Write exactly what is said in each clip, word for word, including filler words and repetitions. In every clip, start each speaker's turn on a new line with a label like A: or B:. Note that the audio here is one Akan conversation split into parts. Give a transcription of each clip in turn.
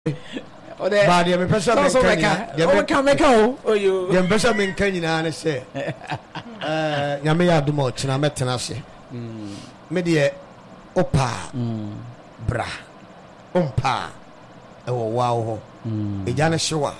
A: Ode ba de me pesa me kan
B: de me kan me kan o yo
A: de me pesa me kan nyina na se eh nyame ya dum o china metena se mm me de opa mm bra ompa e wo wawo ho mm e jana hyewa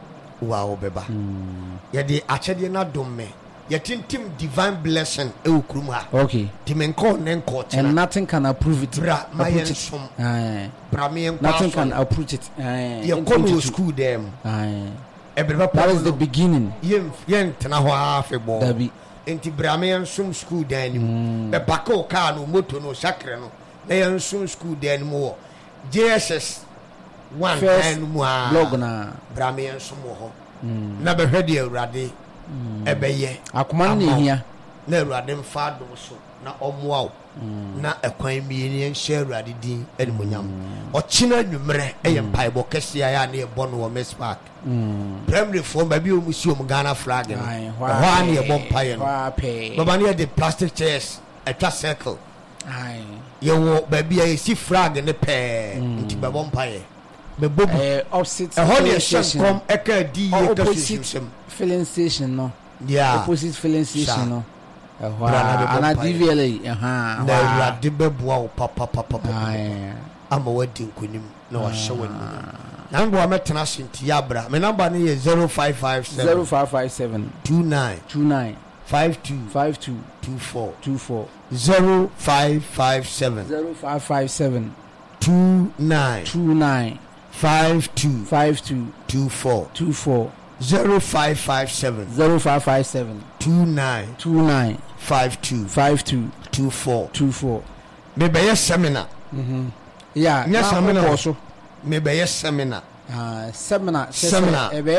A: wawo beba mm ye de achede na dum me ye tintim divine blessing e okurum ha
B: okay
A: dimenko nenko china
B: and nothing can approve it
A: bra my ensom
B: eh
A: bra me enko
B: nothing can approve it eh
A: ye come to school them
B: eh
A: that
B: is the beginning
A: yen yen tena ho afebo
B: dabi
A: enti bra me ensom school dan ni be bako car no moto no sakre no na ensom school dan mo J S S one and mo
B: blog na
A: bra me ensom ho na be hwede awurade ebeye
B: akoma ne hia
A: na awurade mfa dom so na omoa na ekwan mi ni enhye awurade din animonyam ochina nwumre eye mpaibo kese ya na ebo no wo Miss Park primary form ba bi o musi o Ghana flag no wa na ebo mpaye no baba na the plastic chairs atwa circle ai ye wo ba bi ya si flag ne pe nti ba bo mpaye be bobu
B: eh opposite
A: station eka di ye
B: opposite filling station no
A: yeah
B: opposite filling station no eh ana D V L A aha
A: na urade beboa o papa papa papa ama wadi nkonim na wa hye wani na ngo ametena senti ya bra me number ne ye zero five five seven
B: zero five five seven
A: two nine
B: two nine
A: five two
B: five two
A: two four
B: two four
A: zero five five seven
B: zero five five seven
A: two nine
B: two nine
A: five two
B: five two
A: two four
B: two four
A: zero five five seven
B: zero five five seven
A: two nine
B: two nine
A: five two
B: five two
A: two four
B: two four
A: me be yes seminar
B: mhm yeah
A: nya seminar
B: also
A: me be yes seminar
B: ah seminar
A: seminar
B: e be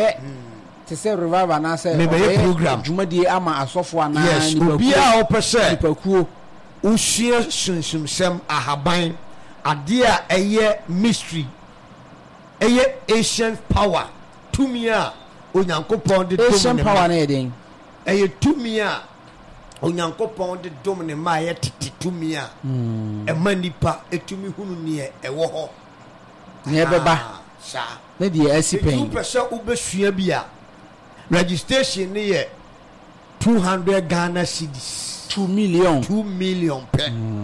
B: te se revival na se
A: me be program
B: dwumadi ama asofo ana
A: yes obia o pese
B: nipakuo
A: ushia sunsumsem ahaban ade a eye mystery eye ancient power tumia onyankopon de dom
B: ancient power na eden
A: eye tumia onyankopon de dom ne ma ye tete tumia e manipa etumi hunu ne e wo ho
B: ne beba
A: sa
B: na die asipen
A: two percent ubesua bia registration ne ye two hundred Ghana cedis
B: two million
A: two million per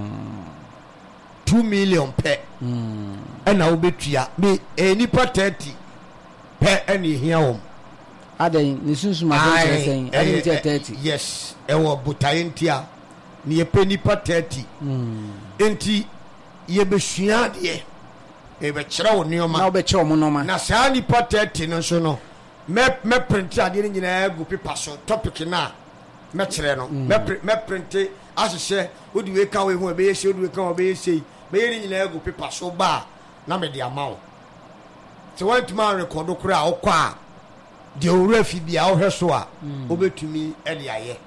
A: two million per mm ena obetua me enipa thirty per eni hia wom
B: adan ni sunsuma den sen eni thirty
A: yes e wo botaye ntia ni ye penipa thirty mm enti ye besua de e be kire wo nioma
B: na be kire wo nioma
A: na saa nipa thirty no so no me me print ade ni nyina gu paper so topic na me kire no me me print asese odi we ka we hu e be yesi odi we ka we be yesi me ye ni nyina gu paper so ba na me de amawo so want man record okura okwa de owura fi bia wo hweso a obetumi e de aye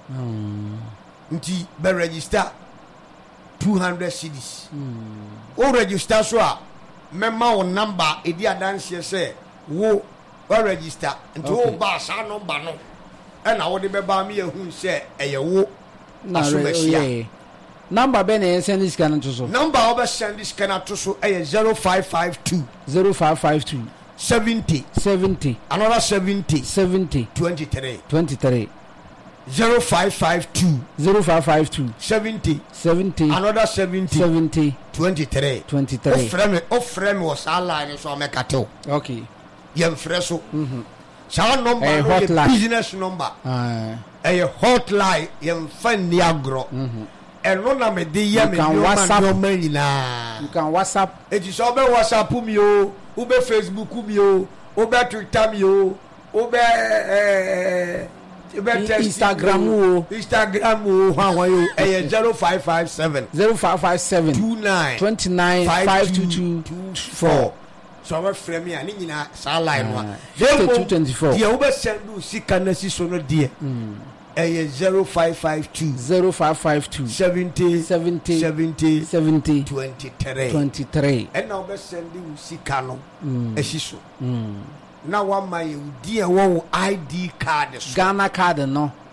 A: nti be register two hundred cedis o register so a memma wo number e di adanse se wo o register nti wo ba sa number no e na wo de be ba me ehun se eye wo
B: na so number be na send this scan to so
A: number over send this scan to so eh zero five five two
B: zero five five two
A: seventy
B: seventy
A: another seventy
B: seventy
A: twenty-three
B: twenty-three
A: zero five five two
B: zero five five two
A: seventy
B: seventy
A: another seventy
B: seventy
A: twenty-three
B: twenty-three
A: o frame o frame was line so make ato
B: okay
A: yem freso mhm sa number no business number ah eh hotline yem fan ni agro mhm eno na me de ye me no man nyina
B: you can WhatsApp
A: e ti so be WhatsApp mi o o be Facebook mi o o be Twitter mi o o be eh e be
B: Instagram o
A: Instagram o ha won yo e zero five five seven
B: zero five five seven
A: two nine
B: twenty-nine five two two four
A: so we frame ya ni nyina sa line wa
B: two twenty-four
A: dia o be send u sika na si so no dia eh zero five five two
B: zero five five two
A: seventy
B: seventy
A: seventy
B: seventy
A: twenty-three
B: twenty-three
A: and now be send u sika no e si so na wa ma ye dia wo I D card so
B: Ghana card no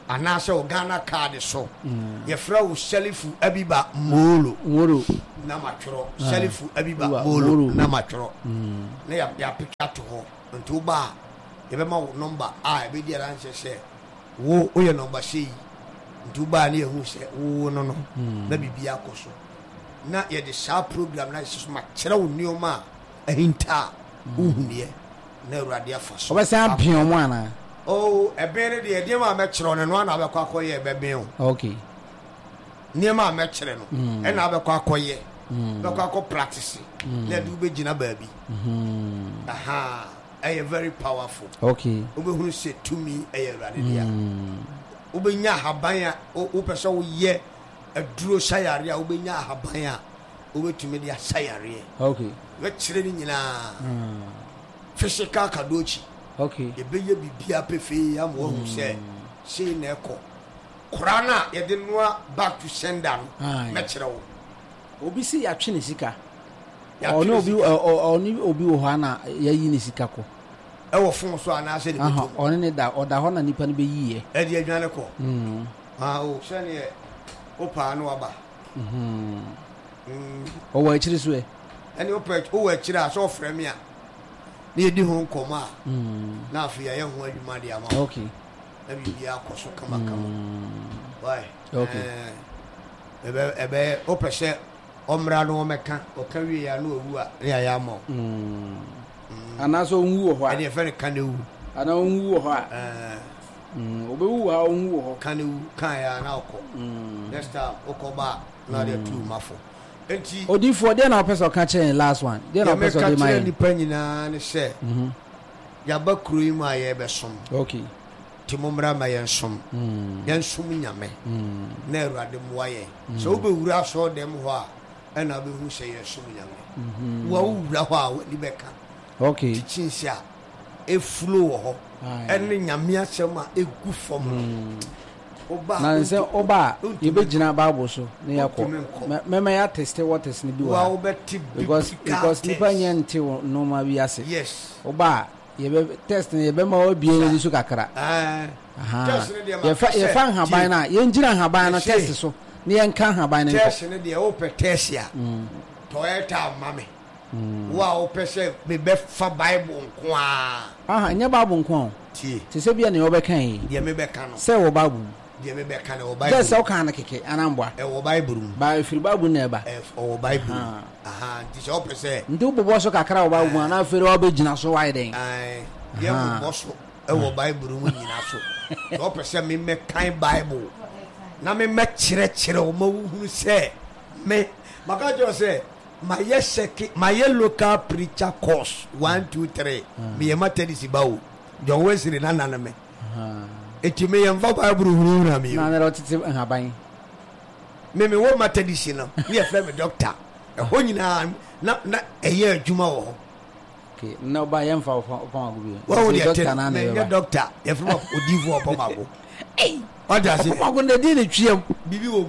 A: anaasɛ o Ghana card so yɛfrɛ wo Sherifu Abiba Molo
B: Molo
A: na matwerɛ Sherifu Abiba Molo na matwerɛ na ya ya picture to ho nti wo ba yɛbɛma wo number a ɛbɛdi ara nhyɛ sɛ wo woyɛ number sei nti wo ba ne yɛhu sɛ wo no no na bibia akɔ so na yɛde saa program na yɛsɛ so ma kyerɛ wo nneɔma a ahinta wohuneɛ na Awurade afa so
B: ɔbɛsan pia mo ana
A: oh ɛbɛn ne deɛ nneɛma a mɛkyerɛ no no ana abɛkɔ akɔyɛ ɛbɛbɛn o
B: okay
A: nneɛma a mɛkyerɛ no ɛna abɛkɔ akɔyɛ bɛkɔ akɔ practice na ɛde wobɛgyina baabi aha ɛyɛ very powerful
B: okay
A: wobɛhunu sɛ tumi ɛyɛ Awurade dea wobɛnya ahaban a wopɛ sɛ woyɛ aduro sayareɛ a wobɛnya ahaban a wobɛtumi de asayareɛ
B: okay
A: wɛkyerɛ no nyinaa physical kadochi
B: okay
A: yɛbɛyɛ bibia pɛfee ama wahu sɛ sei na ɛkɔ kora no a yɛde noa back to sender no mɛkyerɛ wo
B: obi si yɛatwe ne sika ɔne obi ɔne obi wɔ hɔ ana yɛyi ne sika kɔ
A: ɛwɔ fon so anaasɛ ne bɛtom
B: ɔne ne da ɔda hɔ na nipa no bɛyiɛ
A: ɛde adwane kɔ o sɛneɛ wopaa no waba
B: ɔwɔ akyiri so ɛ
A: ɛne wowɔ akyiri a sɛ ɔfrɛ me a na yɛdi ho nkɔmmɔ a na afei yɛyɛ ho adwuma de ama
B: okay
A: na biribia akɔ so kamakama why
B: okay
A: ɛbɛyɛ wopɛ sɛ ɔmmra no wɔmɛka ɔka wie a na ɔwu a ne yɛayɛ ama wo
B: anaasɛ ɔnwu wɔ hɔ a
A: ɛne yɛfɛ no ka ne wu
B: anaa ɔnwu wɔ hɔ a ɔbɛwu wɔ ha ɔnwu wɔ hɔ
A: ka ne wu kaeɛ a na wokɔ next time wokɔ ba a na ɔde atu mafo enti
B: odifoɔ deɛ na wopɛ sɛ ɔka kyerɛ last one deɛ na wopɛ sɛ ɔde ma yɛ
A: nipa nyinaa ne sɛ yɛaba kuro yi mu a yɛbɛsom
B: okay
A: nti mommra ma yɛnsom yɛnsom nyame na Awurade mmoa yɛn sɛ wobɛwura asɔɔ dɛm hɔ a ɛna wobɛhu sɛ yɛsom nyame wa wowura hɔ a w'ani bɛka
B: okay
A: tikyin a ɛfulo wɔ hɔ ɛne nyame asɛm a ɛgu fam no
B: na nsɛ ɔba a yɛbɛgyina Bible so na yɛkɔ mɛma yɛ ateste waters no bi wɔ because because nipa nyɛ nte nnoɔma bi ase
A: yes
B: ɔba a yɛbɛ test no yɛbɛma wabie no so kakra yɛfa nhaban no a yɛngyina nhaban no test so na yɛnka nhaban no
A: test no deɛ wopɛ test a tɔyɛ ta ma me wo a wopɛ sɛ mebɛfa Bible nko a
B: aha nyɛ Bible nko a
A: tie
B: te sɛ bia ne wɔbɛka yi
A: deɛ mebɛka no
B: sɛ wɔ Bible
A: deɛ mebɛka no wɔ Bible
B: dɛ sɛ woka no keke anamboa
A: ɛwɔ Bible mu
B: ba ɛfiri Bible na ɛba
A: ɛwɔ Bible mu aha nti sɛ wopɛ sɛ
B: nti wobobɔ so kakra wɔ Bible mu a na afei wobɛgyina so wayɛ dɛn
A: yɛbobɔ so ɛwɔ Bible mu nyina so sɛ wopɛ sɛ memɛkan Bible na memɛkyerɛkyerɛ wo ma wohunu sɛ me maka kyerɛ sɛ mayɛ sɛke mayɛ local preacher course one two three meyɛ matadisi ba o John Wesley na nana me eti me yɛmfa Bible huruhura me
B: na na ɔtete nhaban
A: me me wo matadisi no ne yɛfrɛ me doctor ɛhɔ nyinaa na na ɛyɛ adwuma wɔ hɔ
B: okay na ba yɛmfa ɔpɔn ago bi
A: wo de doctor na na yɛ doctor yɛfrɛ me odivo ɔpɔn ago ei ɔda se
B: ɔpɔn ago na di ne twiem
A: bibi wo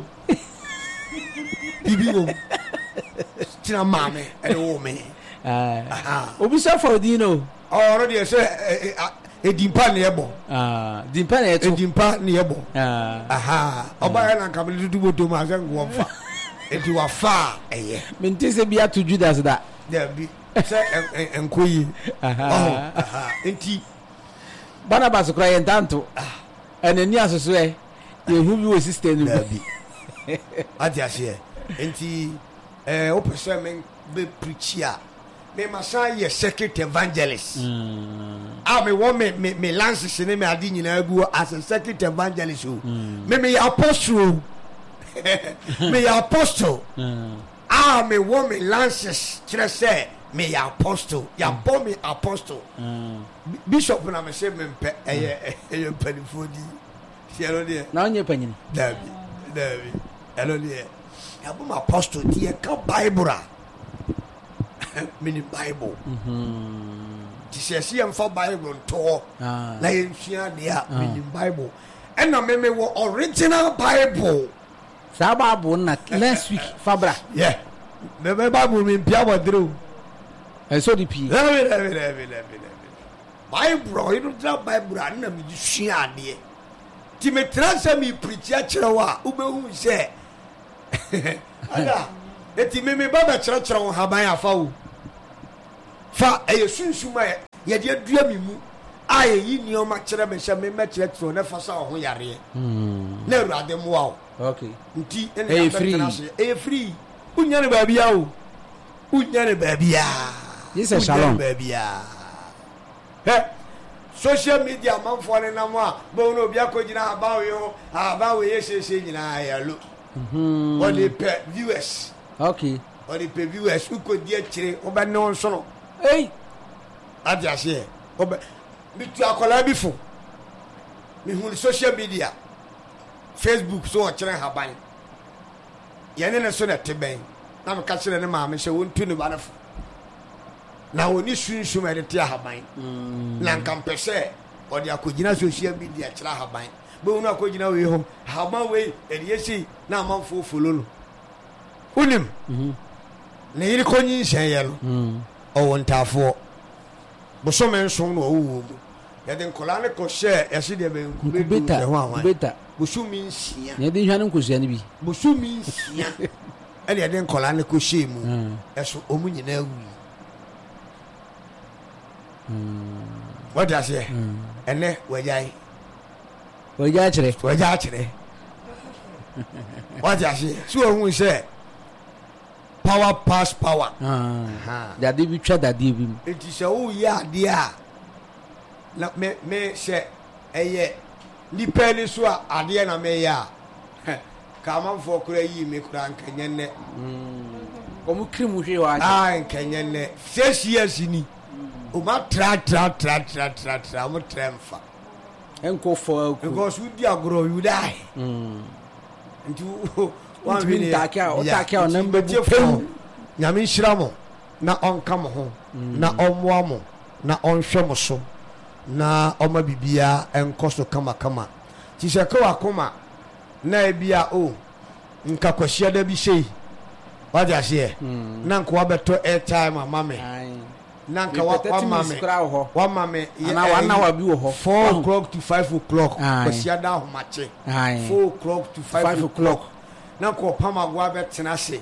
A: bibi wo tina maame ɛde wo me
B: ah obi sɛ fa odino
A: ɔro de sɛ edimpa ne yɛbɔ
B: ah dimpa ne yɛto
A: edimpa ne yɛbɔ
B: ah
A: aha ɔba yɛ na kamele dudu boto ma sɛ ngwɔmfa eti wa fa ɛyɛ
B: mente sɛ bi ato Judas da
A: da bi sɛ enkoyi aha aha enti
B: Barnabas kora yɛ ntanto ɛnani asoso ɛ yɛhu bi wɔ sister no
A: bi ati aseɛ enti eh o pese men be preach a me masa ye secret evangelist ah me wo me me lance se ne me adi nyina gu as a secret evangelist o me me apostle me apostle ah me wo me lances kire say me apostle ya bo me apostle bishop na me se me mpe eye eye panifodi siero de
B: na onye panyin
A: dabi dabi hello de abum apostle ti e ka Bible a mini Bible mhm ti se se emfa Bible to na ye nhia de a mini Bible and na me me wo original Bible
B: sa Bible na last week fabra
A: yeah me me Bible me pia wadro
B: e so di pi
A: Bible you know Bible na me hia de ti me transa mi preach a kyerɛ wa ubehu sɛ ada eti me me ba ba kyerɛ kyerɛ wo haban afa wo fa ɛyɛ sunsuma yɛ de adua mi mu a yi nneɛma kyerɛ me hyɛ me mɛkyerɛ kyerɛ na fa sa ho yareɛ na Awurade mmoa wo
B: okay
A: nti ɛna yɛ free ɛyɛ free unya ne baabi a wo unya ne baabi a
B: Jesus shalom
A: baabi a he social media manfo ne nam a bo no obi akogina aba we ho aba we yɛ hyehye nyina ya lo mhm what they pay viewers
B: okay
A: what they pay viewers who could dia kyire oba ne on so no
B: hey
A: adia she oba bitu akola bi fo mi hu social media Facebook so o kyerɛ haban yɛne ne so na teben na me ka kyerɛ ne ma me hyɛ wontu ne ba ne fo na oni sunsun ma de te haban na nkampɛsɛ o de akogina social media kyerɛ haban bo unu akogina we ho haban we e de yesi na amanfo follow no unim mhm ne yiri konyi nhyɛn yɛ no mhm o wontafo bo so men so no o wo ya de nkola ne ko hyɛ yɛse de be nkube de ho awan
B: beta
A: bo so mi nsia
B: ne de hwa ne nkosia ne bi
A: bo so mi nsia ɛne ya de nkola ne ko hyɛ mu ɛso omu nyina wu mm what does he ene wajai
B: wajai kyerɛ
A: wajai kyerɛ what does he so ohun say power pass power
B: ah dade bi twa dade bi
A: enti sɛ wo ya ade a na me me sɛ ɛyɛ nipa ni so a ade na me ya ka manfo kura yi me kura nkanya ne
B: mm omu krim hwe wa
A: ah nkanya ne six years ni o ma tra tra tra tra tra tra mo tremfa
B: enko for
A: because we dia grow you die mm nti
B: one bin takia o takia o number bu
A: nyame nhira mo na onka mo ho na ommoa mo na onhwe mo so na oma bibia enko so kama kama ti se ka wakoma na bia o nka kwahia da bi sei wadi ase na nko abeto airtime amame nanka wa mame wa mame
B: na wa na wa bi wo ho
A: four o'clock to five o'clock kwahia da ho mache four o'clock to five o'clock na ko pama go abetena se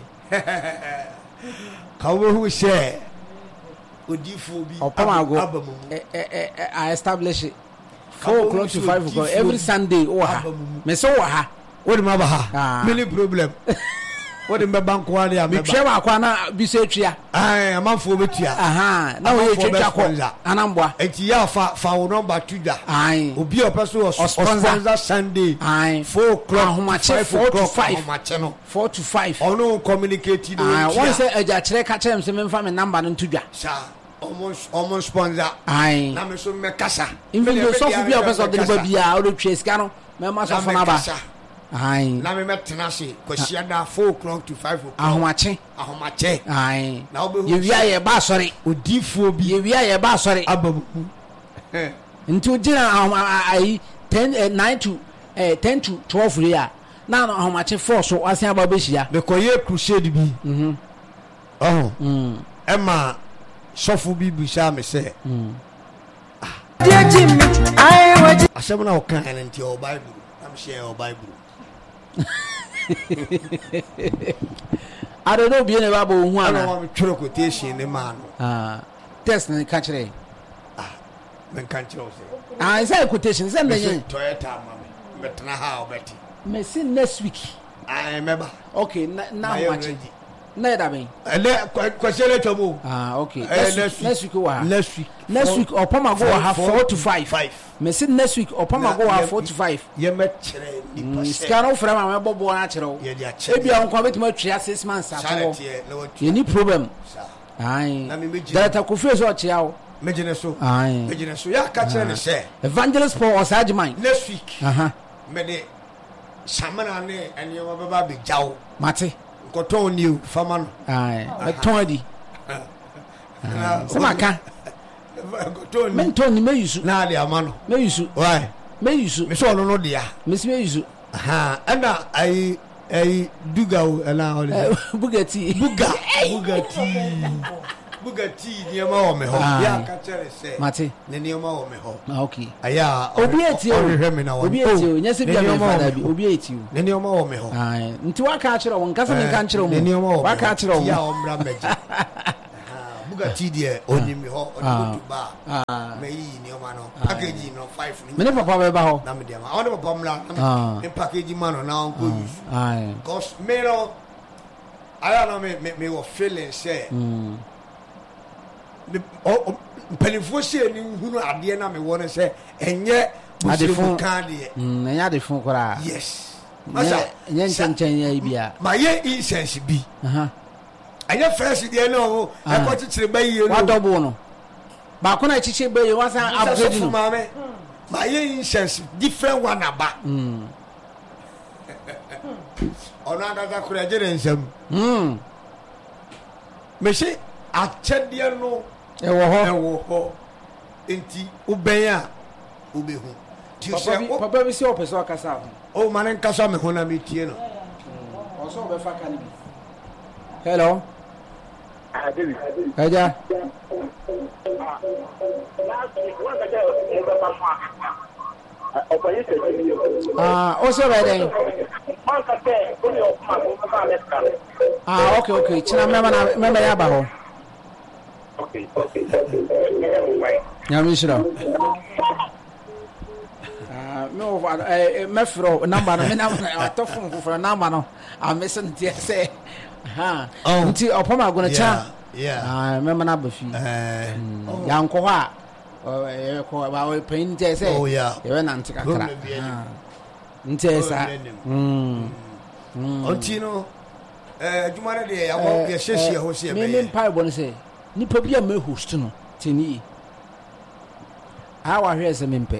A: ka wo hu she odifo bi
B: abamu eh eh I establish four o'clock to five o'clock every Sunday o ha me so wa ha
A: o de ma ba ha many problem what the bank wa dey
B: me hwe wa kwa na bi se twia
A: ai amanfo betua
B: aha na wo ye twetwa ko anamboa
A: enti ya fa fa wo number tuda
B: ai
A: obi opeso sponsor Sunday
B: ai
A: four o'clock
B: four to five
A: no
B: four to five
A: ono communicate do
B: ah one say eja kire ka kire me me fa me number no tudwa
A: sa almost almost sponsor
B: ai
A: na me so me kasa
B: even though so bi opeso de ba bia o do twa sika no me ma so fona ba ai
A: na me metena se kwahia da four o'clock to five o'clock
B: ahomache
A: ahomache
B: ai na obehu ye wia ye ba sori
A: odifuo bi
B: ye wia ye ba sori
A: ababu
B: nti ojina ai ten nine to ten to twelve ya na ahomache four so asen aba be hia
A: be koye crusade bi mhm oh
B: mm
A: ema sofu bi bi sha me se
B: mm
A: dia jimmy ai waji asem na o kan nti o bible am share o bible
B: I don't know be never bo hu ana
A: na me twere quotation ne ma no
B: ah test ne ka kire
A: ah men kan kire o se
B: ah say quotation say me
A: Toyota ma me betna ha o beti
B: me see next week
A: I remember
B: okay na na watch na da ben
A: ele kwasele tobo
B: ah okay next next week wa
A: next week
B: next week opama go ha four to five me see next week opama go ha four to five
A: ye me kire ni
B: pase scan from am bobo na kire o e bia onko betima twia six months ato ye ni problem ai data ko fe so chia o
A: mejene so
B: ai
A: mejene so ya ka kire ne se
B: evangelist Paul Osajiman
A: next week
B: aha
A: me de samana ne eni o baba be jawo
B: mate
A: koton new fama no
B: ai beton adi sama ka
A: koton
B: men ton ni me yusu
A: na de amano
B: me yusu
A: why
B: me yusu
A: me so no no dia
B: me si me yusu
A: aha ana ai ai duga ana
B: Bugatti
A: buga Bugatti Bugatti niema o me ho ya ka chere se
B: mate
A: ne niema o me ho
B: ah okay
A: aya
B: obi eti o obi eti o nyese bia me fada bi obi eti o
A: ne niema o me ho
B: ah nti wa ka chere won kasa me kan chere mo wa ka chere
A: ya o mra meje Bugatti de oni me ho oni go ba ah me yi niema no package no five ni
B: me ne papa be ba ho
A: na me dia ma oni papa mla na package ma no na on go use
B: ah
A: cause me no I don't know me me me was feeling say
B: mm
A: o penifo se ni hunu ade na me won say enye busifo kan de
B: mm enye ade fun kora
A: yes masa
B: enye nchenchen ya bia
A: ma ye incense bi
B: aha
A: enye fresh de na o e ko chichire bayi no
B: wa double no ba ko na chichire bayi wa san upgrade no
A: ma ye incense different one aba
B: mm
A: ona daga kura jere nsam
B: mm
A: me se achede no
B: e wo ho
A: e wo ho enti uben a ubehu ti o se
B: papa bi se o pese o kasa ho
A: o manen kasa me ho na me tie no
B: o so be fa kan bi hello
C: ah David
B: eja ah o so be den ah okay okay china mema na mema ya ba ho
C: okay okay
B: nyami shira ah no eh me fro number no me na atofun fro number no ah me se ntie se ha nti opoma go na cha
A: yeah
B: ah mema na ba fi
A: eh
B: ya nko ho a eh ko ba we pen ntie se
A: oh yeah
B: e we na ntika kra ntie sa mm
A: ontino eh adwuma de ya wo ye hyehye ho se be
B: me me pai bo no se nipa bia me host no teni awa hwe se me mpe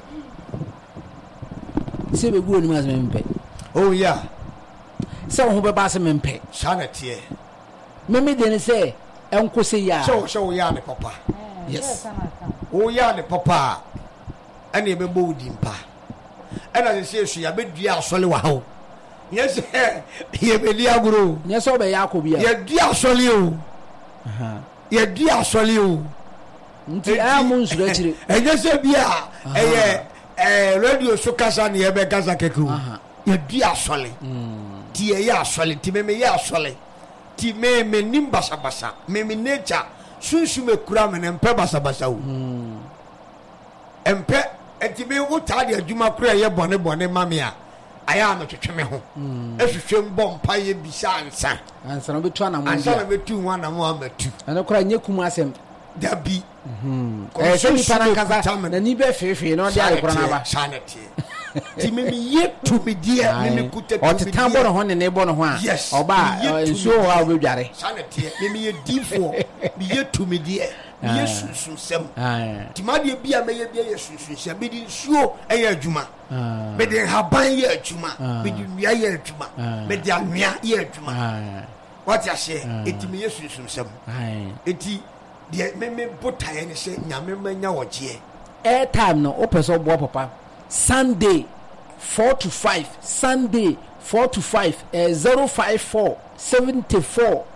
B: se be gu oni ma se me mpe
A: oh yeah
B: se ho be ba se me mpe
A: sana tie
B: me me de ne se enko se ya
A: show show ya ne papa
B: yes
A: oh ya ne papa ene be bo di mpa ena se se ya be dua asole wa ho yes ye be dia guru
B: yes o be yakobia
A: ye dua asole o
B: aha
A: ye dua asole o
B: nti a mo nsura chire
A: enye se bia eye eh radio so kasa ne ye be kasa keku ye dua asole mm ti ye ya asole ti me me ya asole ti me me nim basa basa me me nature sunsu me kura me empe basa basa o mm empe enti me wo ta de adwuma kura ye bone bone mame a aya me twetwe me ho ehwehwe mbɔ mpa ye bisa ansa
B: ansa no betu ana mo
A: ansa no betu ho ana mo amatu
B: ana kura nye kum asem
A: dabi
B: mhm eh so ni pana kaza na ni be fefe no de akura na ba
A: sanete ti me me ye tu me die me me kuta tu
B: o ti tambo no ho ne ne bo no ho a oba nso ho a obedware
A: sanete me me ye difo me ye tu me die me ye susu sem ti ma de bia me ye bia ye susu sem me di nsuo eye adwuma me de haban ye adwuma me di nwia ye adwuma me de anwia ye adwuma what ya say eti me ye susu sem eti de me me botaye ne se nyame manya woje
B: air time no o person bo papa Sunday four to five Sunday four to five uh, zero five four seventy four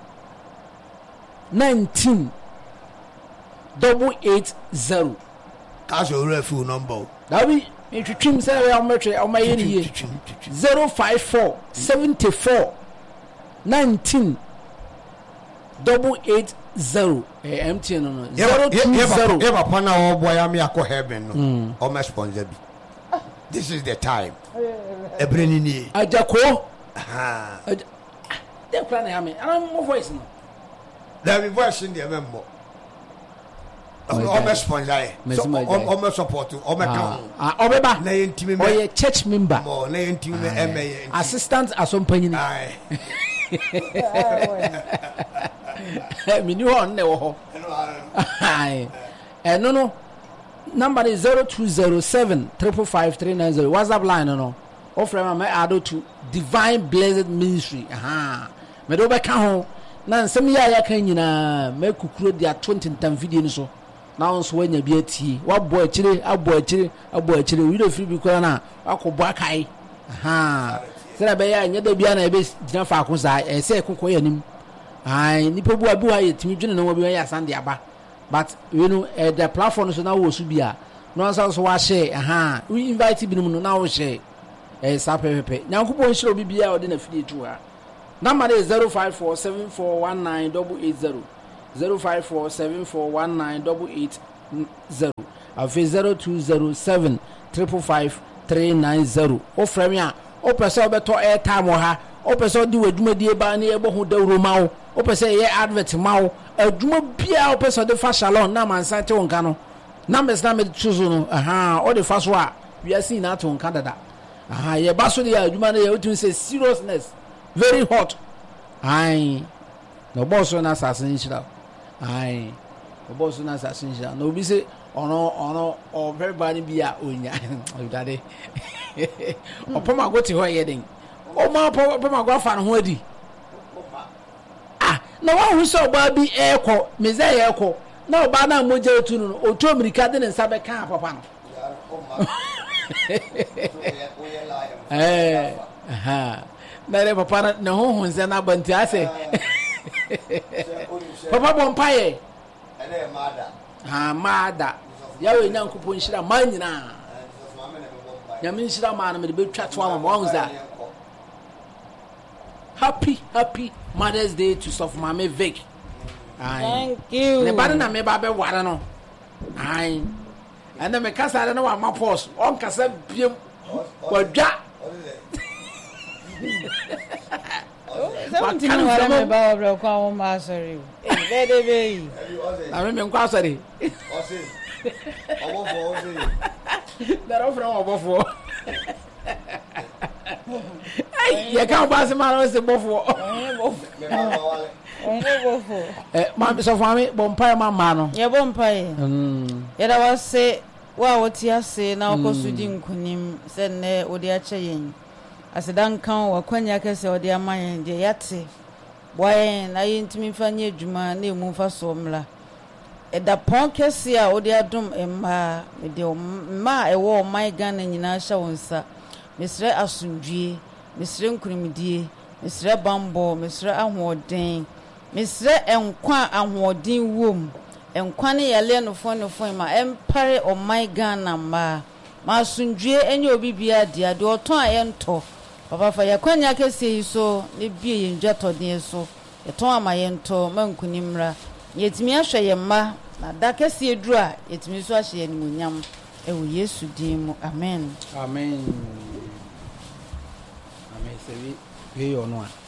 B: nineteen double eight zero.
A: That's your refuge number.
B: That we if you trim say I'm metre on my here zero five four seventy four nineteen double eight zero. Eh, M T N no zero two zero.
A: Eva pana o boy am yakọ heaven no. O me sponsor bi. This is the time. Ebreni ni.
B: Ajako.
A: Ah.
B: Dey plan na me. Ana mo voice no.
A: There be voice in the member. O me sponsor. So o me support o me kan.
B: Ah, o be ba.
A: Na yentimi me.
B: O ye church member.
A: Mo na yentimi me eme.
B: Assistant asompanyini.
A: Ai.
B: Me ni ho ne wo ho. Ai. Eh no no. Number is zero two zero seven five five three nine zero. WhatsApp line no. Offer me add to Divine Blessed Ministry. Aha. Me do be ka ho. Na nsem ya ya kan nyina me kukuro dia twenty tam video ni so. Na onso wanya bi atie. Wa bo akire, abo akire, abo akire. We do free bi ko na akobo akai. Aha. Sera be ya nya da bia na ebe gina fa ko sa e se kokko ya nim. ai nipa bu abu aye timi dwene no obi ya sande aba but you know uh, the platform so na wo so bia no so so wa share aha we invite bi no na wo share eh sa pepepe nyankopon hire obi bia ode na fidi tu ha number is zero five four seven four one nine eight eight zero zero five four seven four one nine eight eight zero afi zero two zero seven five five three nine zero o frame a o pese obeto airtime ha o pese di wadwumadie ba na ebo ho dawro mawo o pese ye advert mawo adwuma bia o pese de fa salon na mansan te wonka no numbers na me choose no aha o de fa so a we are seeing na to wonka dada aha ye ba so de adwuma na ye o tun say seriousness very hot ai no boss na assassin shira ai no boss na assassin shira no bi say ono ono o everybody bia onya odade o poma go ti ho ye den o ma poma go fa no ho adi ah na wa hu so ba bi e ko meze ye ko na oba na moja otu no otu amerika de nsa be kan papa no eh aha na re papa na ho hu nse na banti ase papa bon paye ene mada ha mada yawe nyankopon hira manyina nyamin hira ma na me be twa to ama mo za happy happy Mother's Day to Sof Mame Vic.
D: Thank you.
B: Ne bana na me ba be ware no. Ai. Ana me kasa na wa ma post. On kasa biem kwadwa.
D: Something no ware me ba obro kwa wo ma sorry. Eh be de be.
B: Na me me kwa sorry.
A: Ose. Obofo ose.
B: Daro from obofo. Ai, ya ka ba se ma no se bofo.
D: Eh bofo. Ongo bofo.
B: Eh, ma so fami bompa ma ma no.
D: Ye bompa ye.
B: Mm.
D: Ye da wase wa woti ase na okosudi nkunim se ne odi ache yen. Asedan kan wa kwanya kese odi amayen de yate. Boy na yintimi fanye adwuma na emu fa so mla. Eda pon kese a odi adom emma me de ma ewo my Ghana nyina hya wonsa. Mesre asundwie, mesre nkunimdie, mesre bambo, mesre ahoden. Mesre enkwa ahoden wom. Enkwa ne yale no fon no fon ma empare o my Ghana ma. Ma asundwie enye obi bia dia de oton ayento. Papa fa yakwanya kese so ne bie yenjatoden so. Eton amayento mankunimra. Yetimi ahwe ye ma na da kese eduru a yetimi so ahye ni munyam. Ewo Yesu din mu amen.
B: Amen. Amen. Se vi vi yo no.